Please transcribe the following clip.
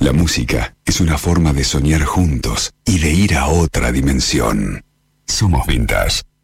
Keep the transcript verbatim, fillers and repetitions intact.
La música es una forma de soñar juntos y de ir a otra dimensión. Somos Vintage.